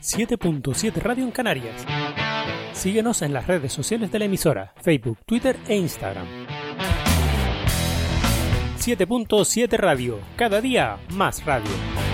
7.7 Radio en Canarias. Síguenos en las redes sociales de la emisora, Facebook, Twitter e Instagram. 7.7 Radio, cada día más radio.